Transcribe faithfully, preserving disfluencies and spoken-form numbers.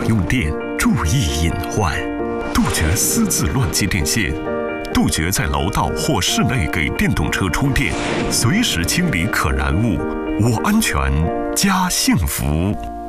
用电，注意隐患，杜绝私自乱接电线，杜绝在楼道或室内给电动车充电，随时清理可燃物。我安全，家幸福。